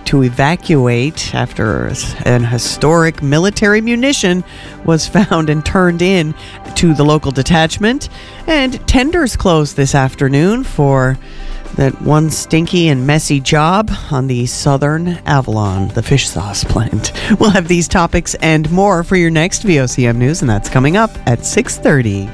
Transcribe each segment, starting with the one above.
to evacuate after an historic military munition was found and turned in to the local detachment. And tenders closed this afternoon for that one stinky and messy job on the Southern Avalon, the fish sauce plant. We'll have these topics and more for your next VOCM News, and that's coming up at 6:30.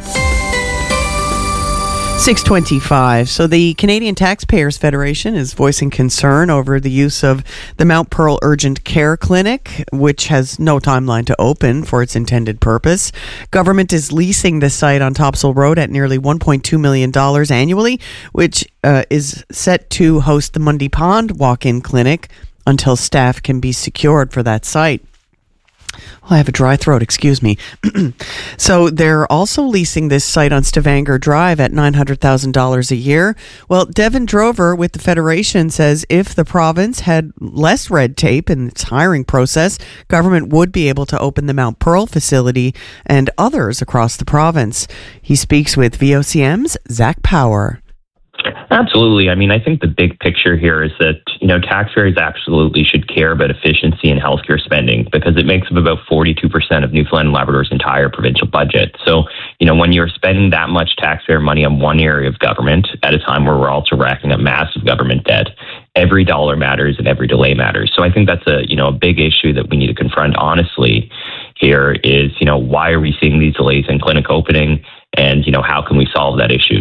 6:25. So the Canadian Taxpayers Federation is voicing concern over the use of the Mount Pearl Urgent Care Clinic, which has no timeline to open for its intended purpose. Government is leasing the site on Topsail Road at nearly $1.2 million annually, which is set to host the Mundy Pond walk-in clinic until staff can be secured for that site. I have a dry throat, excuse me. So they're also leasing this site on Stavanger Drive at $900,000 a year. Well, Devin Drover with the Federation says if the province had less red tape in its hiring process, government would be able to open the Mount Pearl facility and others across the province. He speaks with VOCM's Zach Power. Absolutely. I mean, I think the big picture here is that, taxpayers absolutely should care about efficiency in healthcare spending because it makes up about 42% of Newfoundland and Labrador's entire provincial budget. So, when you're spending that much taxpayer money on one area of government at a time where we're also racking up massive government debt, every dollar matters and every delay matters. So I think that's a big issue that we need to confront honestly here is, why are we seeing these delays in clinic opening and, how can we solve that issue?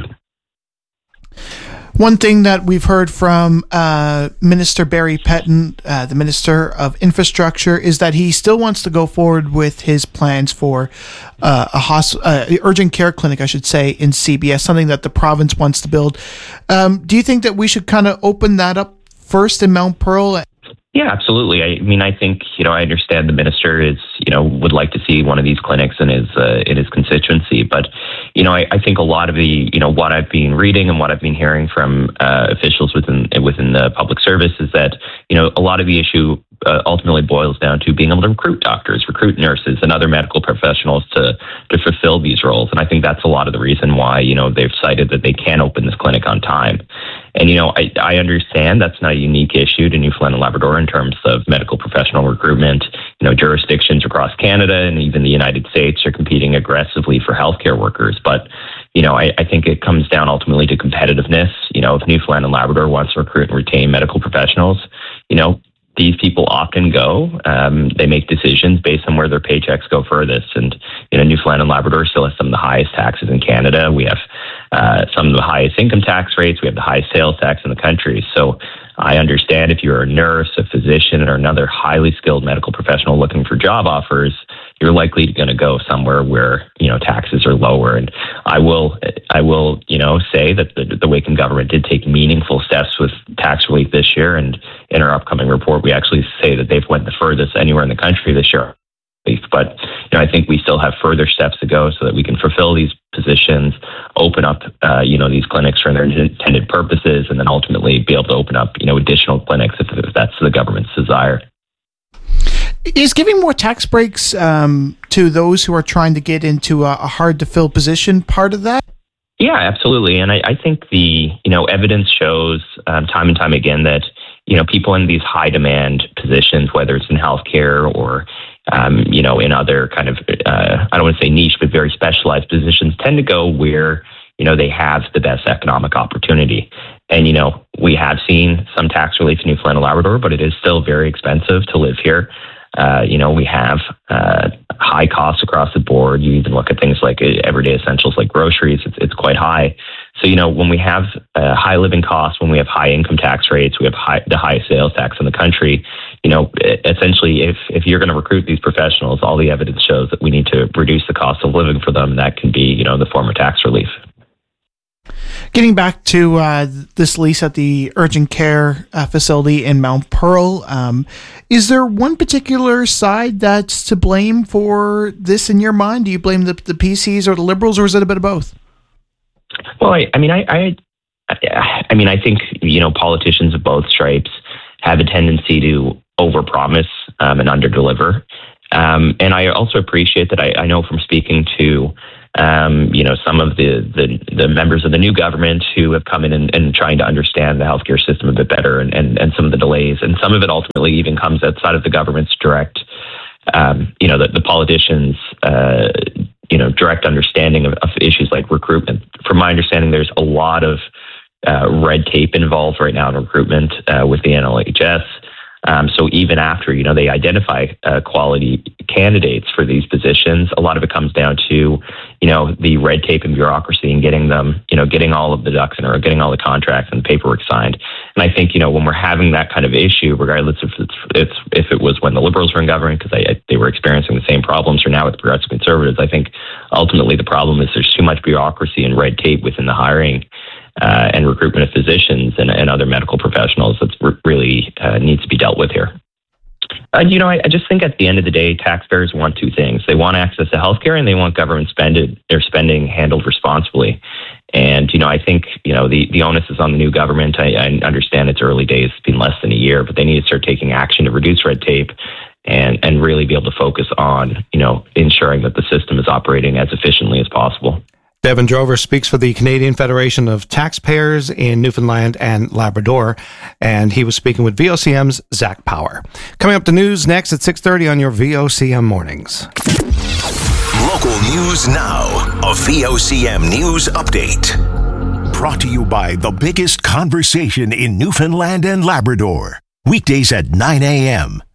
One thing that we've heard from Minister Barry Petton, the Minister of Infrastructure, is that he still wants to go forward with his plans for urgent care clinic, I should say, in CBS, something that the province wants to build. Do you think that we should kind of open that up first in Mount Pearl? Yeah, absolutely. I mean, I think, I understand the minister is, would like to see one of these clinics in his constituency. But, I think a lot of the, what I've been reading and what I've been hearing from officials within the public service is that, a lot of the issue ultimately boils down to being able to recruit doctors, recruit nurses and other medical professionals to fulfill these roles. And I think that's a lot of the reason why, they've cited that they can't open this clinic on time. And, I understand that's not a unique issue to Newfoundland and Labrador in terms of medical professional recruitment. Jurisdictions across Canada and even the United States are competing aggressively for healthcare workers. But, I think it comes down ultimately to competitiveness. If Newfoundland and Labrador wants to recruit and retain medical professionals, these people often go. They make decisions based on where their paychecks go furthest. And, Newfoundland and Labrador still has some of the highest taxes in Canada. We have some of the highest income tax rates. We have the highest sales tax in the country. So I understand if you're a nurse, a physician, or another highly skilled medical professional looking for job offers, you're likely going to go somewhere where, taxes are lower. And I will, say that the Wakem government did take meaningful steps with tax relief this year. And in our upcoming report, we actually say that they've went the furthest anywhere in the country this year. But I think we still have further steps to go so that we can fulfill these positions, open up, these clinics for their intended purposes, and then ultimately be able to open up, additional clinics if that's the government's desire. Is giving more tax breaks to those who are trying to get into a hard-to-fill position part of that? Yeah, absolutely. And I think the, evidence shows time and time again that, people in these high-demand positions, whether it's in healthcare or in other kind of, I don't want to say niche, but very specialized positions tend to go where, they have the best economic opportunity. And, we have seen some tax relief in Newfoundland and Labrador, but it is still very expensive to live here. We have high costs across the board. You even look at things like everyday essentials like groceries. It's quite high. So, when we have high living costs, when we have high income tax rates, we have the highest sales tax in the country, essentially if you're going to recruit these professionals, all the evidence shows that we need to reduce the cost of living for them. And that can be, the form of tax relief. Getting back to this lease at the urgent care facility in Mount Pearl, is there one particular side that's to blame for this in your mind? Do you blame the PCs or the Liberals, or is it a bit of both? Well, I think, politicians of both stripes have a tendency to overpromise and underdeliver. And I also appreciate that I know from speaking to Some of the members of the new government who have come in and trying to understand the healthcare system a bit better, and some of the delays, and some of it ultimately even comes outside of the government's direct, the politicians, direct understanding of issues like recruitment. From my understanding, there's a lot of red tape involved right now in recruitment with the NLHS. So even after, they identify quality candidates for these positions, a lot of it comes down to, the red tape and bureaucracy and getting them, getting all of the ducks in a row, getting all the contracts and paperwork signed. And I think, when we're having that kind of issue, regardless if it was when the Liberals were in government, because they were experiencing the same problems, or now with Progressive Conservatives, I think ultimately the problem is there's too much bureaucracy and red tape within the hiring and recruitment of physicians and other medical professionals that really needs to be dealt with here. I just think at the end of the day, taxpayers want two things. They want access to healthcare, and they want government spending handled responsibly. And, I think, the onus is on the new government. I understand it's early days. It's been less than a year, but they need to start taking action to reduce red tape and really be able to focus on, ensuring that the system is operating as efficiently as possible. Devin Drover speaks for the Canadian Federation of Taxpayers in Newfoundland and Labrador, and he was speaking with VOCM's Zach Power. Coming up, the news next at 6:30 on your VOCM Mornings. Local news now. A VOCM News Update. Brought to you by the biggest conversation in Newfoundland and Labrador. Weekdays at 9 a.m.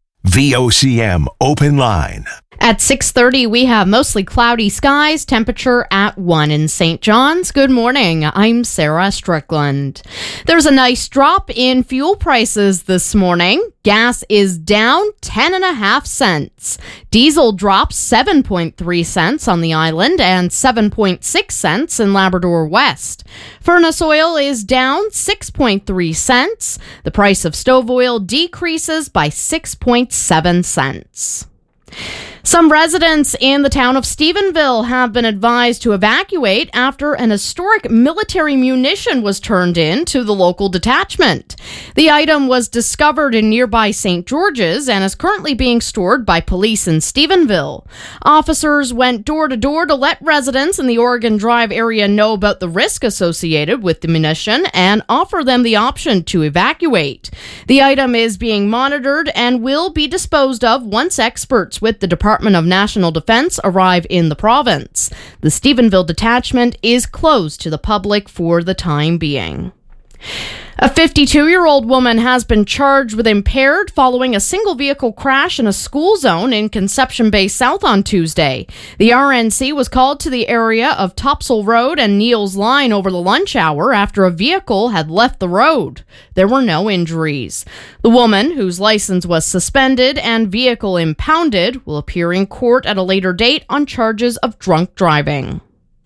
VOCM Open Line. At 6:30, we have mostly cloudy skies, temperature at 1 in St. John's. Good morning. I'm Sarah Strickland. There's a nice drop in fuel prices this morning. Gas is down 10.5 cents. Diesel drops 7.3 cents on the island and 7.6 cents in Labrador West. Furnace oil is down 6.3 cents. The price of stove oil decreases by 6.7 cents. Some residents in the town of Stephenville have been advised to evacuate after an historic military munition was turned in to the local detachment. The item was discovered in nearby St. George's and is currently being stored by police in Stephenville. Officers went door to door to let residents in the Oregon Drive area know about the risk associated with the munition and offer them the option to evacuate. The item is being monitored and will be disposed of once experts with the Department of National Defense arrive in the province. The Stephenville detachment is closed to the public for the time being. A 52-year-old woman has been charged with impaired following a single-vehicle crash in a school zone in Conception Bay South on Tuesday. The RNC was called to the area of Topsail Road and Neil's Line over the lunch hour after a vehicle had left the road. There were no injuries. The woman, whose license was suspended and vehicle impounded, will appear in court at a later date on charges of drunk driving.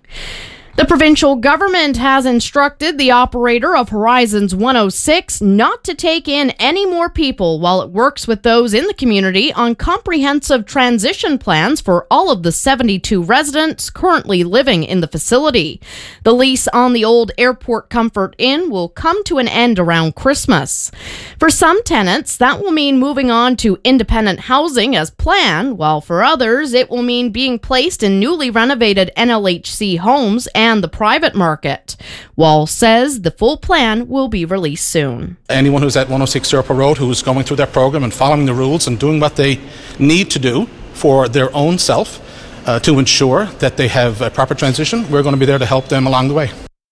The provincial government has instructed the operator of Horizons 106 not to take in any more people while it works with those in the community on comprehensive transition plans for all of the 72 residents currently living in the facility. The lease on the old Airport Comfort Inn will come to an end around Christmas. For some tenants, that will mean moving on to independent housing as planned, while for others, it will mean being placed in newly renovated NLHC homes and the private market. Wall says the full plan will be released soon. Anyone who's at 106 Serpa Road who's going through their program and following the rules and doing what they need to do for their own self to ensure that they have a proper transition, we're going to be there to help them along the way.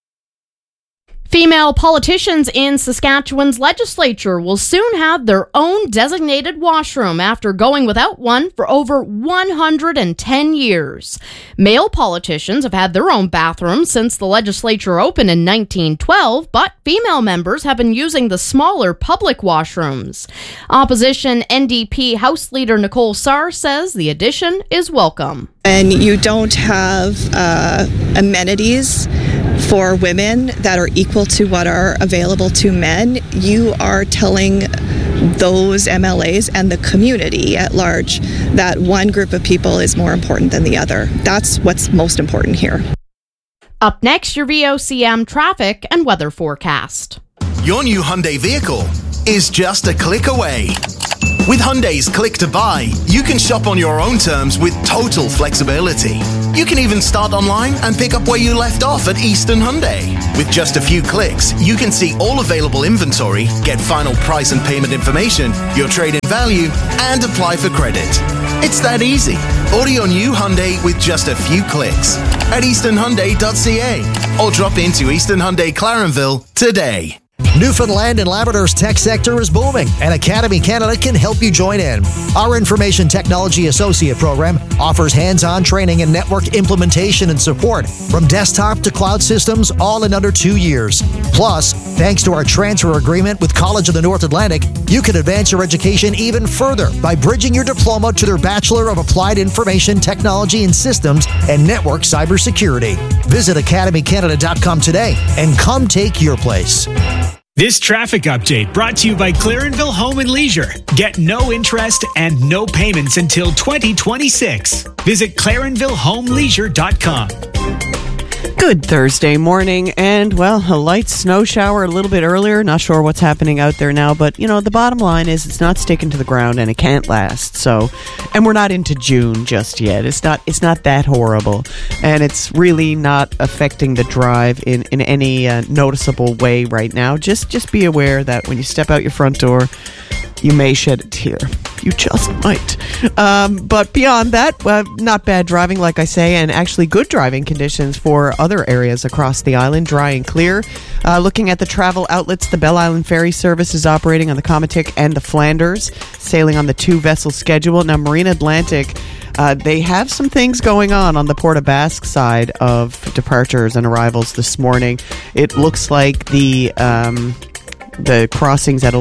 Female politicians in Saskatchewan's legislature will soon have their own designated washroom after going without one for over 110 years. Male politicians have had their own bathroom since the legislature opened in 1912, but female members have been using the smaller public washrooms. Opposition NDP House Leader Nicole Sarr says the addition is welcome. And you don't have amenities for women that are equal to what are available to men. You are telling those MLAs and the community at large that one group of people is more important than the other. That's what's most important here. Up next, your VOCM traffic and weather forecast. Your new Hyundai vehicle is just a click away. With Hyundai's Click to Buy, you can shop on your own terms with total flexibility. You can even start online and pick up where you left off at Eastern Hyundai. With just a few clicks, you can see all available inventory, get final price and payment information, your trade-in value, and apply for credit. It's that easy. Order your new Hyundai with just a few clicks at easternhyundai.ca or drop into Eastern Hyundai Clarenville today. Newfoundland and Labrador's tech sector is booming, and Academy Canada can help you join in. Our Information Technology Associate program offers hands-on training in network implementation and support, from desktop to cloud systems, all in under 2 years. Plus, thanks to our transfer agreement with College of the North Atlantic, you can advance your education even further by bridging your diploma to their Bachelor of Applied Information Technology and Systems and Network Cybersecurity. Visit academycanada.com today and come take your place. This traffic update brought to you by Clarenville Home and Leisure. Get no interest and no payments until 2026. Visit ClarenvilleHomeLeisure.com. Good Thursday morning, and well, a light snow shower a little bit earlier. Not sure what's happening out there now, but you know, the bottom line is it's not sticking to the ground and it can't last. So, and we're not into June just yet. It's not that horrible, and it's really not affecting the drive in any noticeable way right now. Just be aware that when you step out your front door, you may shed a tear. You just might. But beyond that, not bad driving, like I say, and actually good driving conditions for other areas across the island, dry and clear. Looking at the travel outlets, the Belle Island Ferry Service is operating on the Comatic and the Flanders, sailing on the 2-vessel schedule. Now, Marine Atlantic, they have some things going on the Port aux Basques side of departures and arrivals this morning. It looks like the crossings at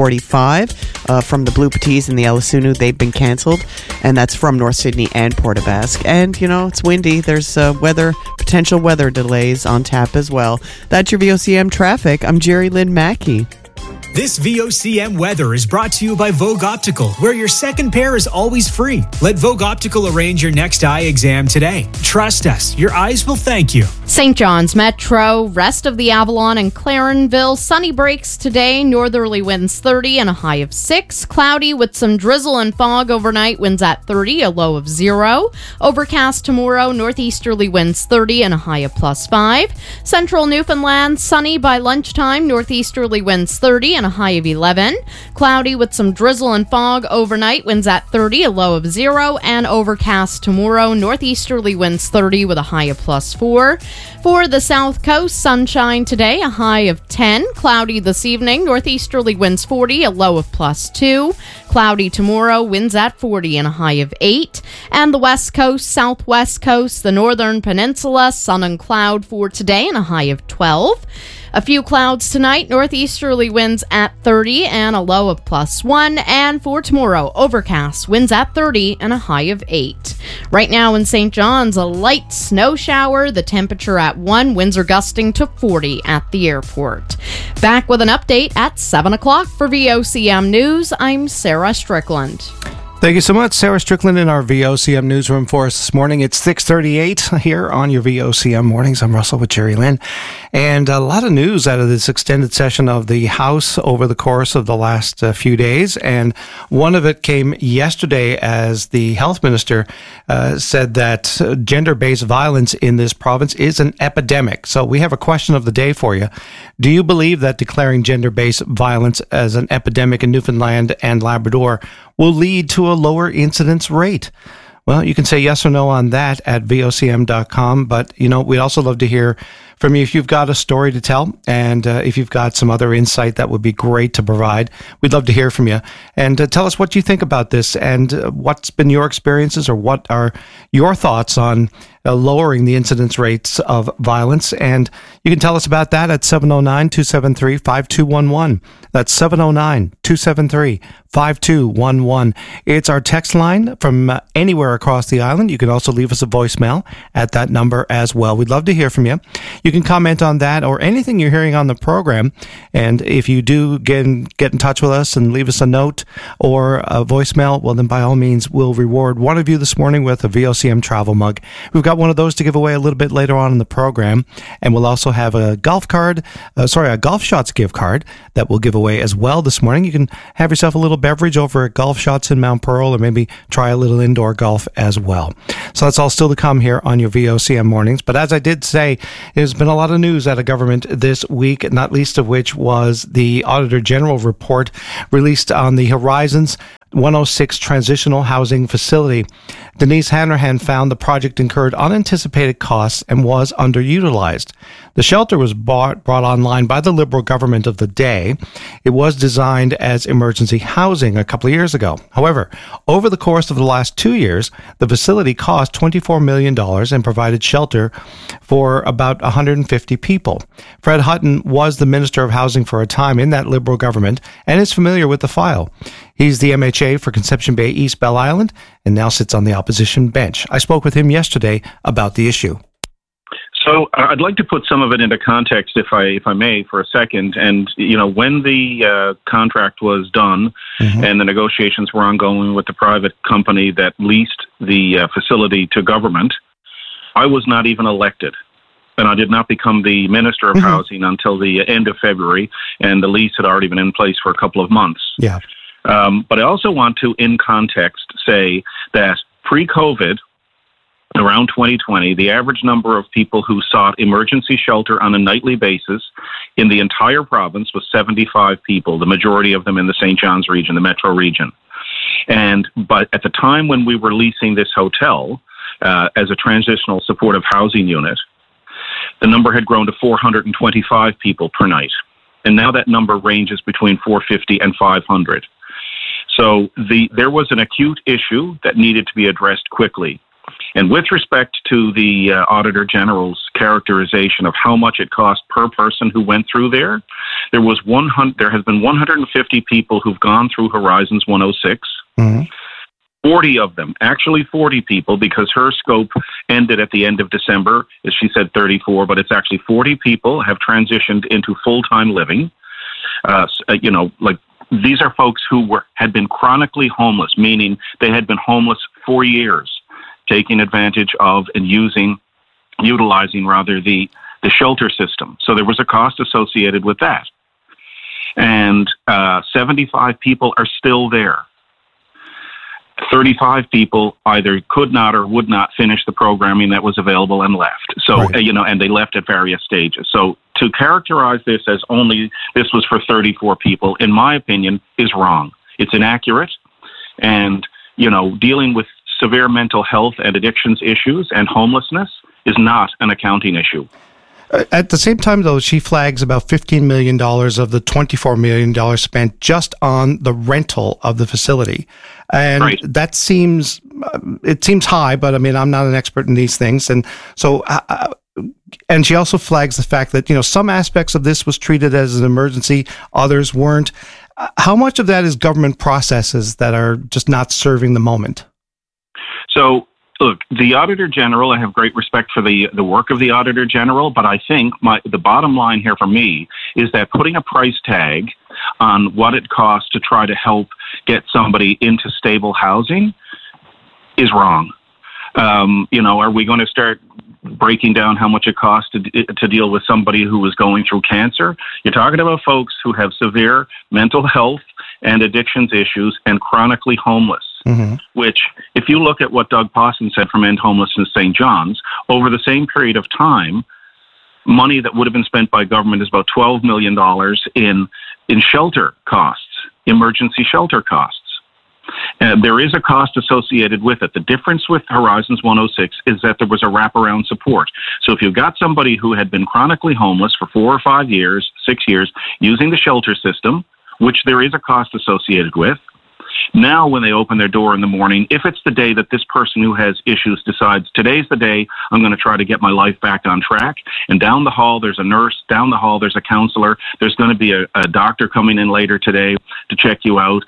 11:45 from the Blue Petits and the Elisunu, they've been cancelled, and that's from North Sydney and Port aux Basques. And, you know, it's windy. There's potential weather delays on tap as well. That's your VOCM traffic. I'm Jerry Lynn Mackey. This VOCM weather is brought to you by Vogue Optical, where your second pair is always free. Let Vogue Optical arrange your next eye exam today. Trust us, your eyes will thank you. St. John's Metro, rest of the Avalon and Clarenville, sunny breaks today, northerly winds 30 and a high of 6. Cloudy with some drizzle and fog overnight, winds at 30, a low of 0. Overcast tomorrow, northeasterly winds 30 and a high of +5. Central Newfoundland, sunny by lunchtime, northeasterly winds 30 and a high of 11. Cloudy with some drizzle and fog overnight, winds at 30, a low of 0. And overcast tomorrow, northeasterly winds 30 with a high of +4. For the South Coast, sunshine today, a high of 10. Cloudy this evening, northeasterly winds 40, a low of +2. Cloudy tomorrow, winds at 40 and a high of 8. And the West Coast, Southwest Coast, the Northern Peninsula, sun and cloud for today and a high of 12. A few clouds tonight, northeasterly winds at 30 and a low of +1. And for tomorrow, overcast, winds at 30 and a high of 8. Right now in St. John's, a light snow shower, the temperature at 1, winds are gusting to 40 at the airport. Back with an update at 7 o'clock for VOCM News. I'm Sarah Strickland. Thank you so much, Sarah Strickland, in our VOCM newsroom for us this morning. It's 6:38 here on your VOCM mornings. I'm Russell with Jerry Lynn. And a lot of news out of this extended session of the House over the course of the last few days. And one of it came yesterday as the health minister said that gender-based violence in this province is an epidemic. So we have a question of the day for you. Do you believe that declaring gender-based violence as an epidemic in Newfoundland and Labrador will lead to a lower incidence rate? Well, you can say yes or no on that at vocm.com. But, you know, we'd also love to hear from you if you've got a story to tell, and if you've got some other insight that would be great to provide. We'd love to hear from you. And tell us what you think about this, and what's been your experiences, or what are your thoughts on lowering the incidence rates of violence. And you can tell us about that at 709-273-5211. That's 709-273-5211. It's our text line from anywhere across the island. You can also leave us a voicemail at that number as well. We'd love to hear from you. You you can comment on that or anything you're hearing on the program. And if you do get in touch with us and leave us a note or a voicemail, well, then by all means, we'll reward one of you this morning with a VOCM travel mug. We've got one of those to give away a little bit later on in the program. And we'll also have a Golf Shots gift card that we'll give away as well this morning. You can have yourself a little beverage over at Golf Shots in Mount Pearl, or maybe try a little indoor golf as well. So that's all still to come here on your VOCM mornings. But as I did say, there's been a lot of news out of government this week, not least of which was the Auditor General report released on the Horizons 106 Transitional Housing Facility. Denise Hanrahan found the project incurred unanticipated costs and was underutilized. The shelter was brought online by the Liberal government of the day. It was designed as emergency housing a couple of years ago. However, over the course of the last 2 years, the facility cost $24 million and provided shelter for about 150 people. Fred Hutton was the Minister of Housing for a time in that Liberal government and is familiar with the file. He's the MHA for Conception Bay East Bell Island and now sits on the opposition bench. I spoke with him yesterday about the issue. So I'd like to put some of it into context, if I may, for a second. And, when the contract was done and the negotiations were ongoing with the private company that leased the facility to government, I was not even elected. And I did not become the Minister of Housing until the end of February, and the lease had already been in place for a couple of months. Yeah. But I also want to, in context, say that pre-COVID, around 2020, the average number of people who sought emergency shelter on a nightly basis in the entire province was 75 people, the majority of them in the St. John's region, the metro region. But at the time when we were leasing this hotel as a transitional supportive housing unit, the number had grown to 425 people per night. And now that number ranges between 450 and 500. So there was an acute issue that needed to be addressed quickly. And with respect to the Auditor General's characterization of how much it cost per person who went through there, there has been 150 people who've gone through Horizons 106. 40 of them, actually 40 people, because her scope ended at the end of December, as she said 34, but it's actually 40 people have transitioned into full-time living. These are folks who had been chronically homeless, meaning they had been homeless for years, taking advantage of and utilizing the shelter system. So there was a cost associated with that. And 75 people are still there. 35 people either could not or would not finish the programming that was available and left. So, right. And they left at various stages. So to characterize this as only this was for 34 people, in my opinion, is wrong. It's inaccurate. And, dealing with severe mental health and addictions issues and homelessness is not an accounting issue. At the same time, though, she flags about $15 million of the $24 million spent just on the rental of the facility. And that seems high, but I mean, I'm not an expert in these things. And so, and she also flags the fact that, some aspects of this was treated as an emergency, others weren't. How much of that is government processes that are just not serving the moment? So, look, the Auditor General, I have great respect for the work of the Auditor General, but I think the bottom line here for me is that putting a price tag on what it costs to try to help get somebody into stable housing is wrong. Are we going to start breaking down how much it costs to deal with somebody who is going through cancer? You're talking about folks who have severe mental health and addictions issues and chronically homeless. Which, if you look at what Doug Pawson said from End Homelessness St. John's, over the same period of time, money that would have been spent by government is about $12 million in shelter costs, emergency shelter costs. There is a cost associated with it. The difference with Horizons 106 is that there was a wraparound support. So if you've got somebody who had been chronically homeless for 4 or 5 years, 6 years, using the shelter system, which there is a cost associated with, now, when they open their door in the morning, if it's the day that this person who has issues decides, today's the day I'm going to try to get my life back on track, and down the hall there's a nurse, down the hall there's a counselor, there's going to be a doctor coming in later today to check you out,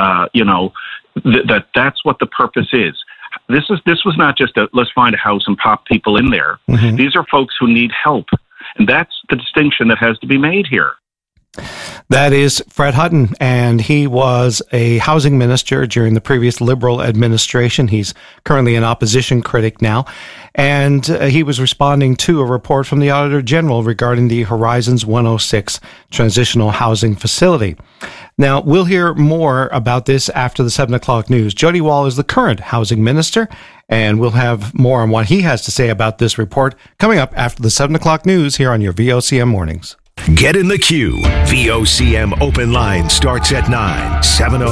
that's what the purpose is. This was not just let's find a house and pop people in there. These are folks who need help. And that's the distinction that has to be made here. That is Fred Hutton, and he was a housing minister during the previous Liberal administration. He's currently an opposition critic now, and he was responding to a report from the Auditor General regarding the Horizons 106 transitional housing facility. Now, we'll hear more about this after the 7 o'clock news. Jody Wall is the current housing minister, and we'll have more on what he has to say about this report coming up after the 7 o'clock news here on your VOCM Mornings. Get in the queue. VOCM open line starts at 9,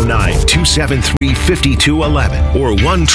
709-273-5211 or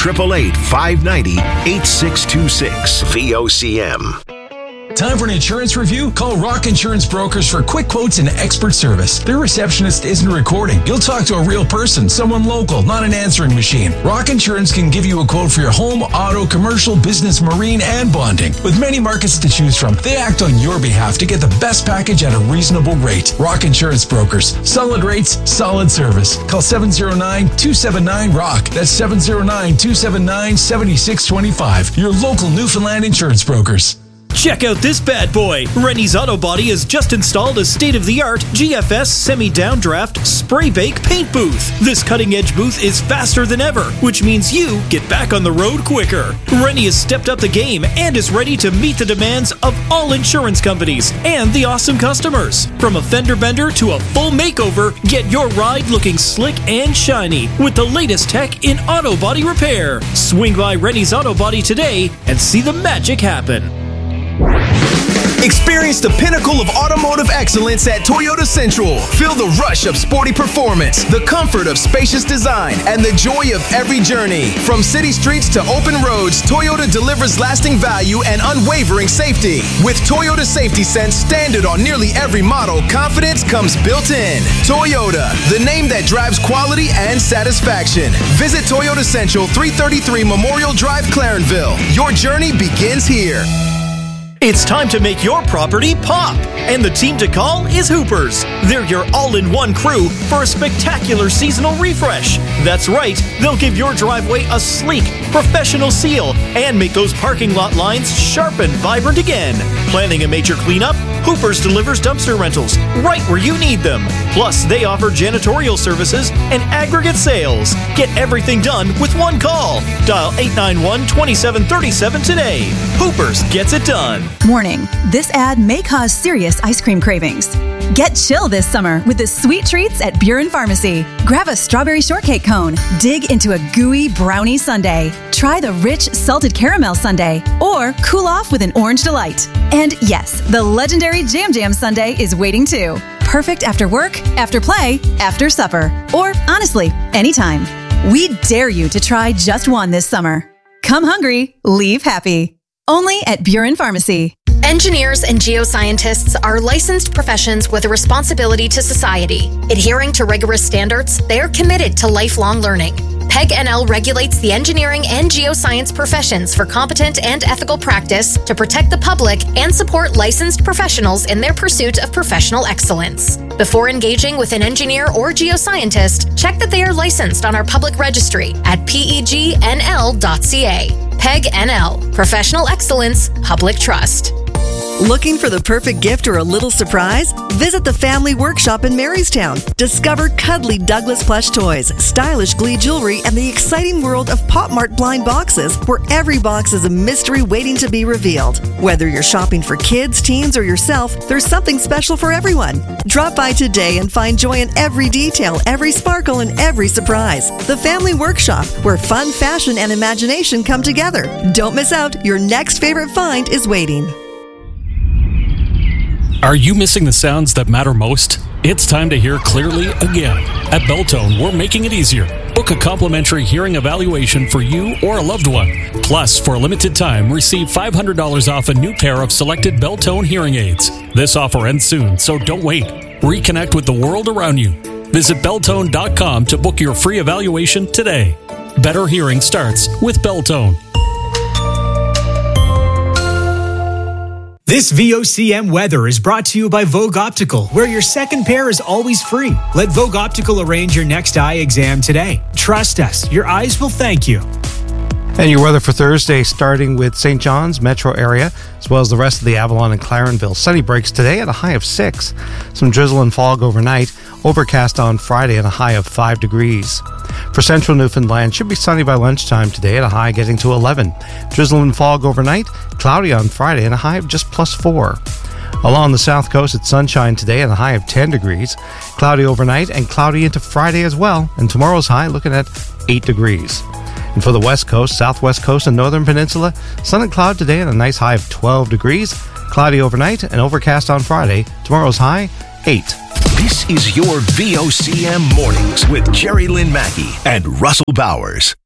1-888-590-8626. VOCM. Time for an insurance review? Call Rock Insurance Brokers for quick quotes and expert service. Their receptionist isn't recording. You'll talk to a real person, someone local, not an answering machine. Rock Insurance can give you a quote for your home, auto, commercial, business, marine, and bonding. With many markets to choose from, they act on your behalf to get the best package at a reasonable rate. Rock Insurance Brokers. Solid rates, solid service. Call 709-279-ROCK. That's 709-279-7625. Your local Newfoundland insurance brokers. Check out this bad boy. Rennie's Auto Body has just installed a state-of-the-art GFS semi-downdraft spray bake paint booth. This cutting-edge booth is faster than ever, which means you get back on the road quicker. Rennie has stepped up the game and is ready to meet the demands of all insurance companies and the awesome customers. From a fender bender to a full makeover, get your ride looking slick and shiny with the latest tech in auto body repair. Swing by Rennie's Auto Body today and see the magic happen. Experience the pinnacle of automotive excellence at Toyota Central. Feel the rush of sporty performance, the comfort of spacious design, and the joy of every journey. From city streets to open roads, Toyota delivers lasting value and unwavering safety. With Toyota Safety Sense standard on nearly every model, confidence comes built in. Toyota, the name that drives quality and satisfaction. Visit Toyota Central, 333 Memorial Drive, Clarenville. Your journey begins here. It's time to make your property pop, and the team to call is Hoopers. They're your all-in-one crew for a spectacular seasonal refresh. That's right, they'll give your driveway a sleek, professional seal and make those parking lot lines sharp and vibrant again. Planning a major cleanup? Hoopers delivers dumpster rentals right where you need them. Plus, they offer janitorial services and aggregate sales. Get everything done with one call. Dial 891-2737 today. Hoopers gets it done. Warning, this ad may cause serious ice cream cravings. Get chill this summer with the sweet treats at Buren Pharmacy. Grab a strawberry shortcake cone, dig into a gooey brownie sundae, try the rich salted caramel sundae, or cool off with an orange delight. And yes, the legendary Jam Jam sundae is waiting too. Perfect after work, after play, after supper, or honestly, anytime. We dare you to try just one this summer. Come hungry, leave happy. Only at Buren Pharmacy. Engineers and geoscientists are licensed professions with a responsibility to society. Adhering to rigorous standards, they are committed to lifelong learning. PEG NL regulates the engineering and geoscience professions for competent and ethical practice to protect the public and support licensed professionals in their pursuit of professional excellence. Before engaging with an engineer or geoscientist, check that they are licensed on our public registry at pegnl.ca. PEG NL, Professional Excellence, Public Trust. Looking for the perfect gift or a little surprise? Visit the Family Workshop in Marystown. Discover cuddly Douglas plush toys, stylish Glee jewelry, and the exciting world of Pop Mart blind boxes, where every box is a mystery waiting to be revealed. Whether you're shopping for kids, teens, or yourself, there's something special for everyone. Drop by today and find joy in every detail, every sparkle, and every surprise. The Family Workshop, where fun, fashion, and imagination come together. Don't miss out. Your next favorite find is waiting. Are you missing the sounds that matter most? It's time to hear clearly again. At Beltone, we're making it easier. Book a complimentary hearing evaluation for you or a loved one. Plus, for a limited time, receive $500 off a new pair of selected Beltone hearing aids. This offer ends soon, so don't wait. Reconnect with the world around you. Visit Beltone.com to book your free evaluation today. Better hearing starts with Beltone. This VOCM weather is brought to you by Vogue Optical, where your second pair is always free. Let Vogue Optical arrange your next eye exam today. Trust us, your eyes will thank you. And your weather for Thursday, starting with St. John's metro area, as well as the rest of the Avalon and Clarenville. Sunny breaks today at a high of 6. Some drizzle and fog overnight. Overcast on Friday at a high of 5 degrees. For central Newfoundland, should be sunny by lunchtime today at a high getting to 11. Drizzle and fog overnight. Cloudy on Friday at a high of just +4. Along the south coast, it's sunshine today at a high of 10 degrees. Cloudy overnight and cloudy into Friday as well. And tomorrow's high looking at 8 degrees. And for the west coast, southwest coast, and northern peninsula, sun and cloud today at a nice high of 12 degrees. Cloudy overnight and overcast on Friday. Tomorrow's high, 8. This is your VOCM Mornings with Jerry Lynn Mackey and Russell Bowers.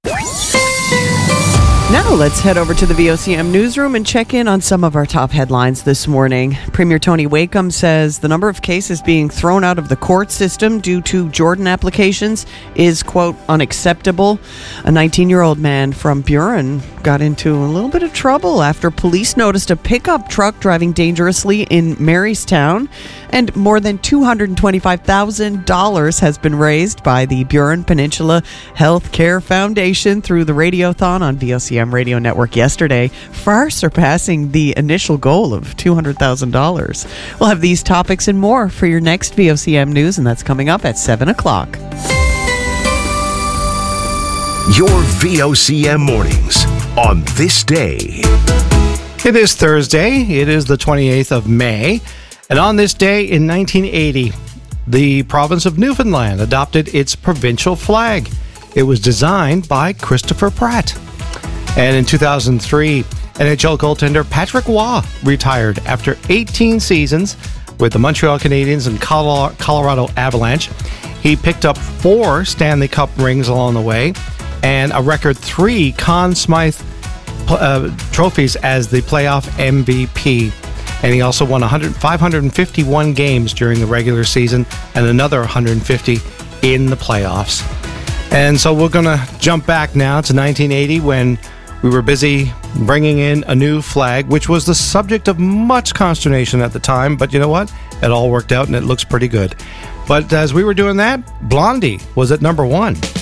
Now let's head over to the VOCM newsroom and check in on some of our top headlines this morning. Premier Tony Wakeham says the number of cases being thrown out of the court system due to Jordan applications is, quote, unacceptable. A 19-year-old man from Burin got into a little bit of trouble after police noticed a pickup truck driving dangerously in Marystown, and more than $225,000 has been raised by the Burin Peninsula Healthcare Foundation through the Radiothon on VOCM Radio Network yesterday, far surpassing the initial goal of $200,000. We'll have these topics and more for your next VOCM news, and that's coming up at 7 o'clock. Your VOCM Mornings on this day. It is Thursday. It is the 28th of May. And on this day in 1980, the province of Newfoundland adopted its provincial flag. It was designed by Christopher Pratt. And in 2003, NHL goaltender Patrick Waugh retired after 18 seasons with the Montreal Canadiens and Colorado Avalanche. He picked up 4 Stanley Cup rings along the way and a record 3 Conn Smythe trophies as the playoff MVP. And he also won 551 games during the regular season and another 150 in the playoffs. And so we're going to jump back now to 1980 when we were busy bringing in a new flag, which was the subject of much consternation at the time. But you know what? It all worked out and it looks pretty good. But as we were doing that, Blondie was at number 1.